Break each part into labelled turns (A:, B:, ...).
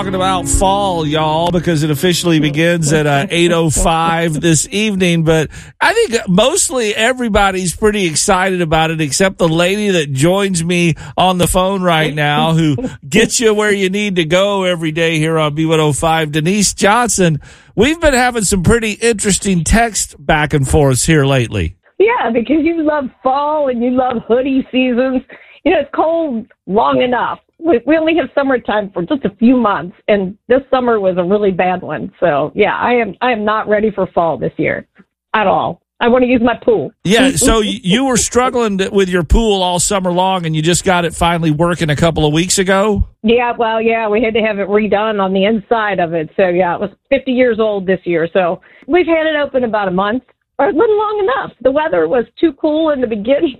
A: Talking about fall, y'all, because it officially begins at 8:05 this evening. But I think mostly everybody's pretty excited about it, except the lady that joins me on the phone right now, who gets you where you need to go every day here on B105, Denise Johnson. We've been having some pretty interesting text back and forth here lately.
B: Yeah, because you love fall and you love hoodie seasons. You know, it's cold long enough. We only have summertime for just a few months, and this summer was a really bad one. So, yeah, I am not ready for fall this year at all. I want to use my pool.
A: Yeah, so you were struggling with your pool all summer long, and you just got it finally working a couple of weeks ago?
B: Yeah, well, yeah, we had to have it redone on the inside of it. So, yeah, it was 50 years old this year. So we've had it open about a month. Or a little long enough. The weather was too cool in the beginning.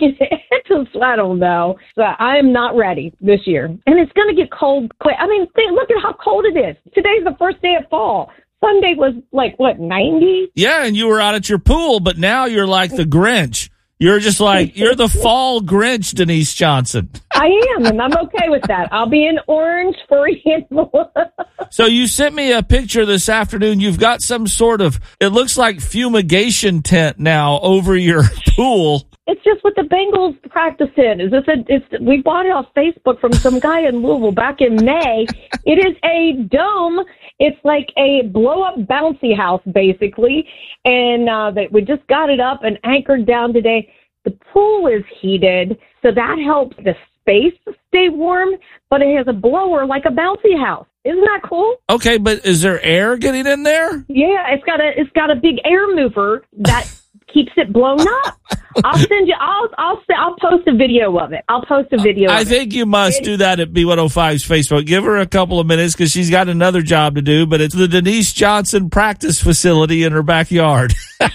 B: I don't know. So I am not ready this year. And it's going to get cold quick. I mean, look at how cold it is. Today's the first day of fall. Sunday was like, 90?
A: Yeah, and you were out at your pool, but now you're like the Grinch. You're just like, you're the fall Grinch, Denise Johnson.
B: I am, and I'm okay with that. I'll be in orange for April.
A: So you sent me a picture this afternoon. You've got some sort of, it looks like fumigation tent now over your pool.
B: It's just what the Bengals practice in. We bought it off Facebook from some guy in Louisville back in May. It is a dome. It's like a blow-up bouncy house, basically. And we just got it up and anchored down today. The pool is heated, so that helps the space stay warm, but it has a blower like a bouncy house. Isn't that cool?
A: Okay, but is there air getting in there?
B: Yeah, it's got a big air mover that keeps it blown up. I'll send you. I'll post a video of it. I
A: think you must do that at B105's Facebook. Give her a couple of minutes because she's got another job to do. But it's the Denise Johnson practice facility in her backyard.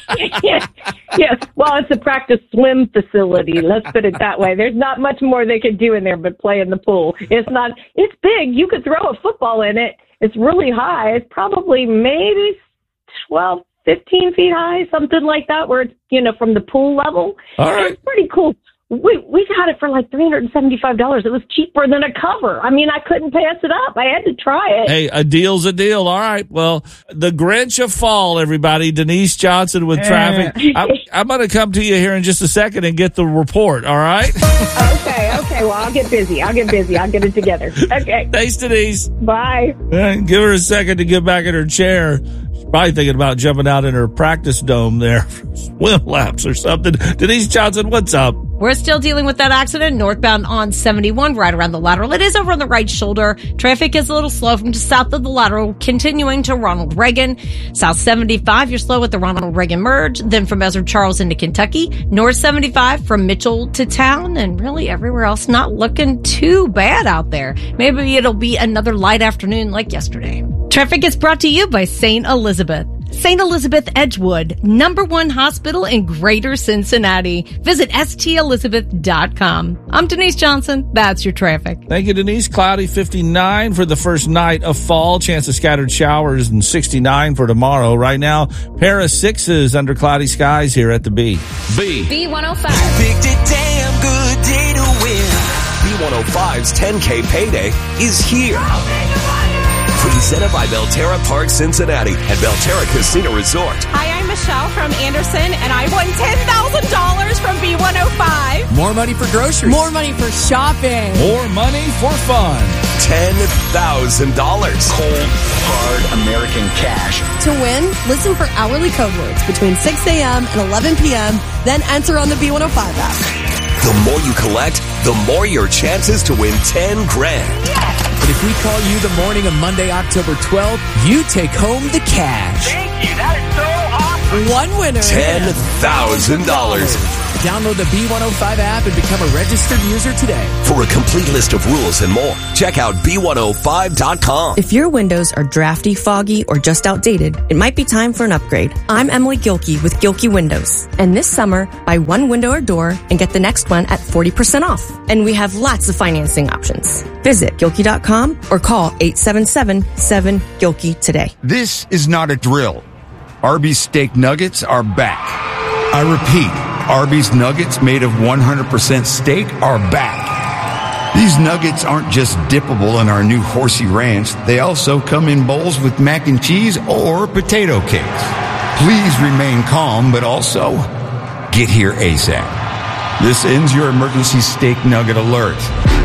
B: Yes. Well, it's a practice swim facility. Let's put it that way. There's not much more they could do in there but play in the pool. It's big. You could throw a football in it. It's really high. It's probably maybe 12, 15 feet high, something like that, where it's, from the pool level.
A: All right.
B: It's pretty cool. We got it for like $375. It was cheaper than a cover. I mean, I couldn't pass it up. I had to try it.
A: Hey, a deal's a deal. All right. Well, the Grinch of fall, everybody. Denise Johnson with traffic. I'm going to come to you here in just a second and get the report. All right.
B: Okay. Well, I'll get busy. I'll get it together. Okay.
A: Thanks, Denise.
B: Bye.
A: Give her a second to get back in her chair. She's probably thinking about jumping out in her practice dome there for swim laps or something. Denise Johnson, what's up?
C: We're still dealing with that accident northbound on 71 right around the lateral. It is over on the right shoulder. Traffic is a little slow from just south of the lateral, continuing to Ronald Reagan. South 75, you're slow at the Ronald Reagan merge. Then from Ezra Charles into Kentucky. North 75 from Mitchell to town. And really everywhere else not looking too bad out there. Maybe it'll be another light afternoon like yesterday. Traffic is brought to you by St. Elizabeth. St. Elizabeth Edgewood, #1 hospital in Greater Cincinnati. Visit stelizabeth.com. I'm Denise Johnson. That's your traffic.
A: Thank you, Denise. Cloudy 59 for the first night of fall. Chance of scattered showers and 69 for tomorrow. Right now, pair of sixes under cloudy skies here at the B.
D: B105. Picked a damn good day to win. B105's 10K payday is here. Presented by Belterra Park Cincinnati and Belterra Casino Resort.
E: Hi, I'm Michelle from Anderson, and I won $10,000 from B105.
F: More money for groceries.
E: More money for shopping.
A: More money for fun.
D: $10,000.
G: Cold, hard American cash.
E: To win, listen for hourly code words between 6 a.m. and 11 p.m., then enter on the B105 app.
D: The more you collect, the more your chances to win $10,000.
E: Yes.
F: But if we call you the morning of Monday, October 12th, you take home the cash.
G: Thank you. That is so awesome.
E: One winner.
D: $10,000.
F: Download the B105 app and become a registered user today.
D: For a complete list of rules and more, check out B105.com.
H: If your windows are drafty, foggy, or just outdated, it might be time for an upgrade. I'm Emily Gilkey with Gilkey Windows. And this summer, buy one window or door and get the next one at 40% off. And we have lots of financing options. Visit Gilkey.com or call 877-7-GILKEY today.
I: This is not a drill. Arby's steak nuggets are back. I repeat, Arby's nuggets made of 100% steak are back. These nuggets aren't just dippable in our new Horsey Ranch. They also come in bowls with mac and cheese or potato cakes. Please remain calm, but also get here ASAP. This ends your emergency steak nugget alert.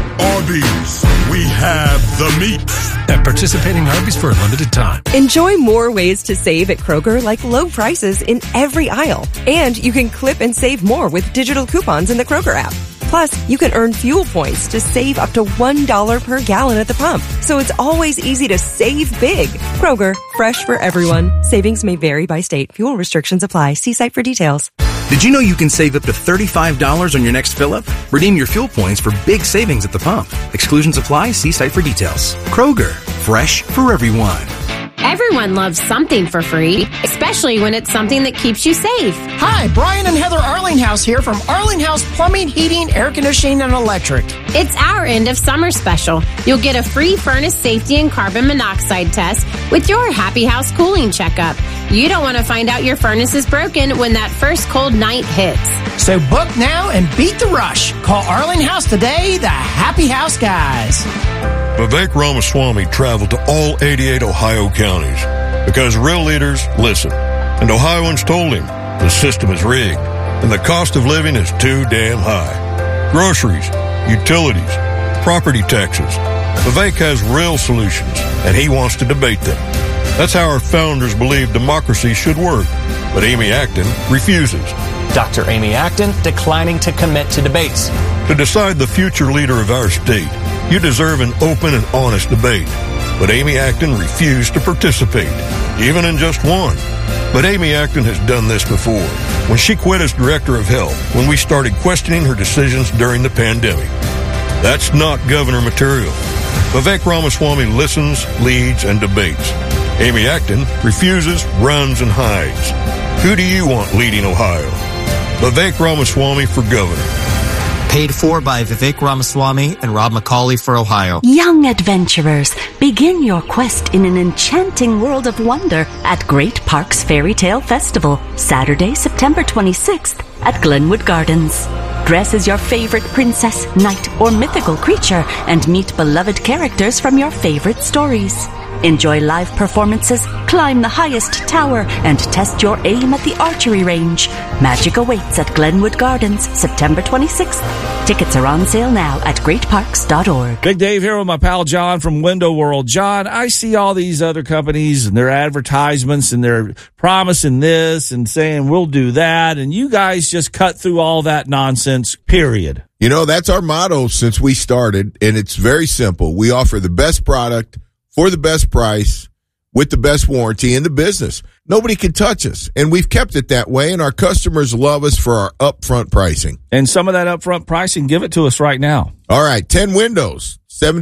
J: Arby's, we have the meat.
K: At participating Arby's for a limited time.
H: Enjoy more ways to save at Kroger, like low prices in every aisle. And you can clip and save more with digital coupons in the Kroger app. Plus, you can earn fuel points to save up to $1 per gallon at the pump. So it's always easy to save big. Kroger, fresh for everyone. Savings may vary by state. Fuel restrictions apply. See site for details.
L: Did you know you can save up to $35 on your next fill-up? Redeem your fuel points for big savings at the pump. Exclusions apply. See site for details. Kroger, fresh for everyone.
M: Everyone loves something for free, especially when it's something that keeps you safe.
N: Hi, Brian and Heather Arlinghouse here from Arlinghouse Plumbing, Heating, Air Conditioning, and Electric.
M: It's our end of summer special. You'll get a free furnace safety and carbon monoxide test with your Happy House cooling checkup. You don't want to find out your furnace is broken when that first cold night hits.
N: So book now and beat the rush. Call Arlinghouse today, the Happy House guys.
J: Vivek Ramaswamy traveled to all 88 Ohio counties because real leaders listen. And Ohioans told him the system is rigged and the cost of living is too damn high. Groceries, utilities, property taxes. Vivek has real solutions and he wants to debate them. That's how our founders believed democracy should work. But Amy Acton refuses.
O: Dr. Amy Acton declining to commit to debates.
J: To decide the future leader of our state, you deserve an open and honest debate. But Amy Acton refused to participate, even in just one. But Amy Acton has done this before, when she quit as director of health, when we started questioning her decisions during the pandemic. That's not governor material. Vivek Ramaswamy listens, leads, and debates. Amy Acton refuses, runs, and hides. Who do you want leading Ohio? Vivek Ramaswamy for governor.
O: Paid for by Vivek Ramaswamy and Rob McCauley for Ohio.
P: Young adventurers, begin your quest in an enchanting world of wonder at Great Parks Fairy Tale Festival, Saturday, September 26th at Glenwood Gardens. Dress as your favorite princess, knight, or mythical creature and meet beloved characters from your favorite stories. Enjoy live performances, climb the highest tower, and test your aim at the archery range. Magic awaits at Glenwood Gardens, September 26th. Tickets are on sale now at greatparks.org.
A: Big Dave here with my pal John from Window World. John, I see all these other companies and their advertisements and they're promising this and saying we'll do that, and you guys just cut through all that nonsense, period.
Q: You know, that's our motto since we started, and it's very simple. We offer the best product for the best price, with the best warranty in the business. Nobody can touch us, and we've kept it that way, and our customers love us for our upfront pricing.
A: And some of that upfront pricing, give it to us right now.
Q: All right, 10 windows,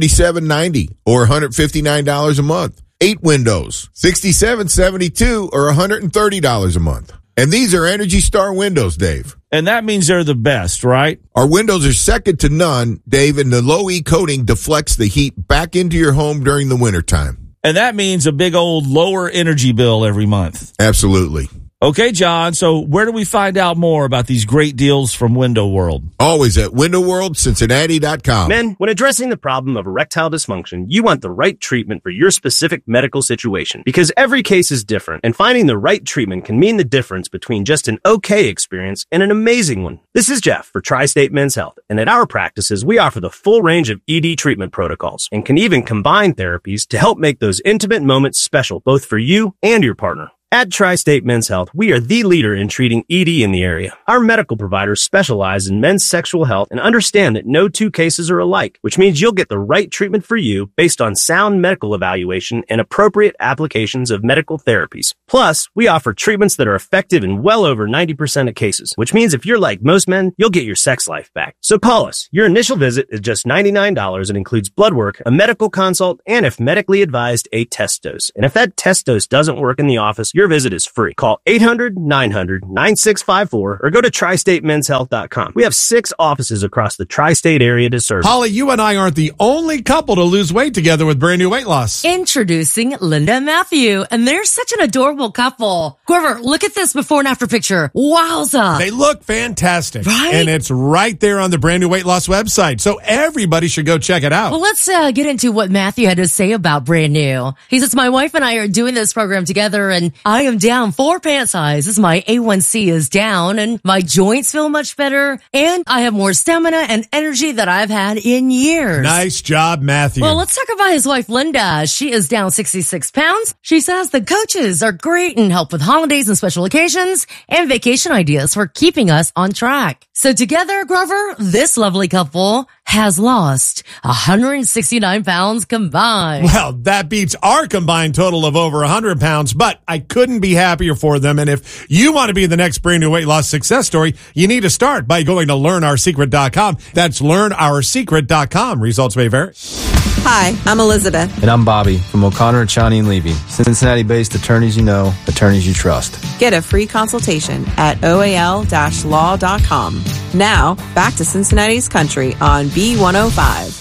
Q: $77.90 or $159 a month. 8 windows, $67.72 or $130 a month. And these are Energy Star windows, Dave.
A: And that means they're the best, right?
Q: Our windows are second to none, Dave, and the low-E coating deflects the heat back into your home during the wintertime.
A: And that means a big old lower energy bill every month.
Q: Absolutely.
A: Okay, John, so where do we find out more about these great deals from Window World?
Q: Always at WindowWorldCincinnati.com.
R: Men, when addressing the problem of erectile dysfunction, you want the right treatment for your specific medical situation because every case is different, and finding the right treatment can mean the difference between just an okay experience and an amazing one. This is Jeff for Tri-State Men's Health, and at our practices, we offer the full range of ED treatment protocols and can even combine therapies to help make those intimate moments special both for you and your partner. At Tri-State Men's Health, we are the leader in treating ED in the area. Our medical providers specialize in men's sexual health and understand that no two cases are alike, which means you'll get the right treatment for you based on sound medical evaluation and appropriate applications of medical therapies. Plus, we offer treatments that are effective in well over 90% of cases, which means if you're like most men, you'll get your sex life back. So call us. Your initial visit is just $99 and includes blood work, a medical consult, and if medically advised, a test dose. And if that test dose doesn't work in the office, Your visit is free. Call 800-900-9654 or go to tristatemenshealth.com. We have 6 offices across the tri-state area to serve.
S: Holly, you and I aren't the only couple to lose weight together with brand new weight loss.
T: Introducing Linda and Matthew, and they're such an adorable couple. Grover, look at this before and after picture. Wowza.
S: They look fantastic.
T: Right?
S: And it's right there on the brand new weight loss website. So everybody should go check it out.
T: Well, let's get into what Matthew had to say about brand new. He says, my wife and I are doing this program together, and I am down 4 pant sizes. My A1C is down, and my joints feel much better, and I have more stamina and energy that I've had in years.
S: Nice job, Matthew.
T: Well, let's talk about his wife, Linda. She is down 66 pounds. She says the coaches are great and help with holidays and special occasions and vacation ideas for keeping us on track. So together, Grover, this lovely couple has lost 169 pounds combined.
S: Well, that beats our combined total of over 100 pounds, but I couldn't be happier for them. And if you want to be the next brand new weight loss success story, you need to start by going to learnoursecret.com. That's learnoursecret.com. Results may vary.
U: Hi, I'm Elizabeth.
V: And I'm Bobby from O'Connor, Chani, and Levy. Cincinnati-based attorneys you know, attorneys you trust.
U: Get a free consultation at oal-law.com. Now, back to Cincinnati's Country on B105.